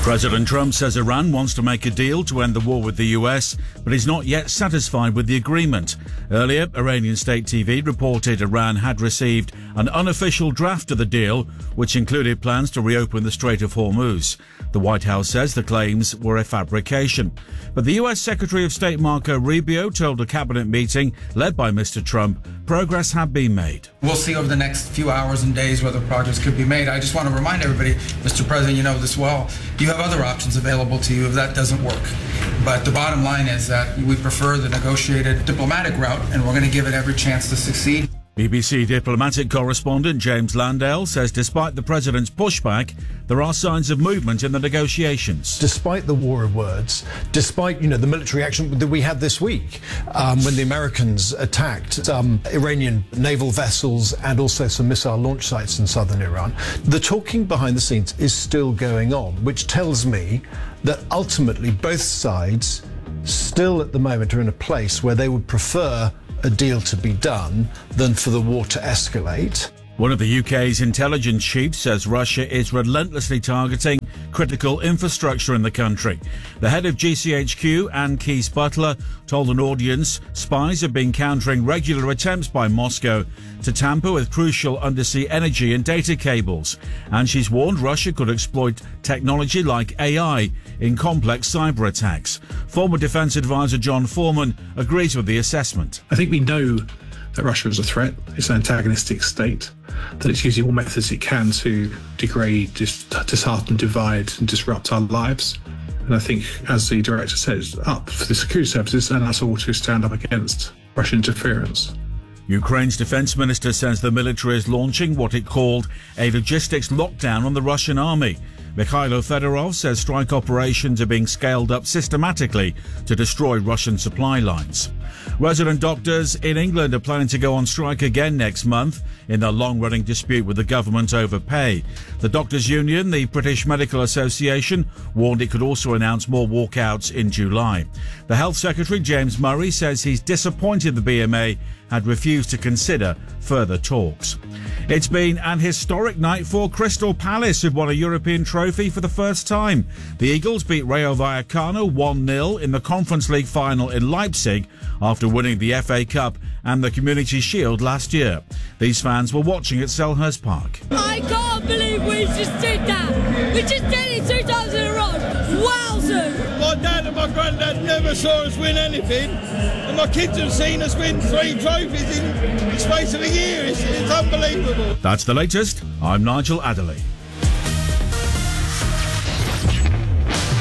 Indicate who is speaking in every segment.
Speaker 1: President Trump says Iran wants to make a deal to end the war with the US, but is not yet satisfied with the agreement. Earlier, Iranian state TV reported Iran had received an unofficial draft of the deal, which included plans to reopen the Strait of Hormuz. The White House says the claims were a fabrication. But the US Secretary of State Marco Rubio told a cabinet meeting led by Mr. Trump progress had been made.
Speaker 2: We'll see over the next few hours and days whether progress could be made. I just want to remind everybody, Mr. President, you know this well, you have other options available to you if that doesn't work. But the bottom line is that we prefer the negotiated diplomatic route, and we're going to give it every chance to succeed.
Speaker 1: BBC diplomatic correspondent James Landale says despite the president's pushback, there are signs of movement in the negotiations.
Speaker 3: Despite the war of words, despite, the military action that we had this week, when the Americans attacked Iranian naval vessels and also some missile launch sites in southern Iran, the talking behind the scenes is still going on, which tells me that ultimately both sides still at the moment are in a place where they would prefer a deal to be done than for the war to escalate.
Speaker 1: One of the UK's intelligence chiefs says Russia is relentlessly targeting critical infrastructure in the country. The head of GCHQ, Anne Keyes-Butler, told an audience spies have been countering regular attempts by Moscow to tamper with crucial undersea energy and data cables. And she's warned Russia could exploit technology like AI in complex cyber attacks. Former Defence Advisor John Foreman agrees with the assessment.
Speaker 4: I think we know that Russia is a threat. It's an antagonistic state, that it's using all methods it can to degrade, dishearten, divide and disrupt our lives. And I think, as the director says, up for the security services and us all to stand up against Russian interference.
Speaker 1: Ukraine's defence minister says the military is launching what it called a logistics lockdown on the Russian army. Mikhailo Fedorov says strike operations are being scaled up systematically to destroy Russian supply lines. Resident doctors in England are planning to go on strike again next month in their long-running dispute with the government over pay. The Doctors' Union, the British Medical Association, warned it could also announce more walkouts in July. The Health Secretary, James Murray, says he's disappointed the BMA had refused to consider further talks. It's been an historic night for Crystal Palace, who've won a European trophy for the first time. The Eagles beat Rayo Vallecano 1-0 in the Conference League final in Leipzig after winning the FA Cup and the Community Shield last year. These fans were watching at Selhurst Park.
Speaker 5: I can't believe we just did that. We just did it 2 times in a row. Wowzer!
Speaker 6: My dad and my granddad never saw us win anything, and my kids have seen us win 3 trophies in the space of a year. It's unbelievable.
Speaker 1: That's the latest. I'm Nigel Adderley.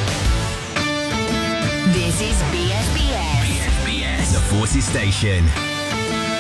Speaker 7: This is BSBS. The Forces Station.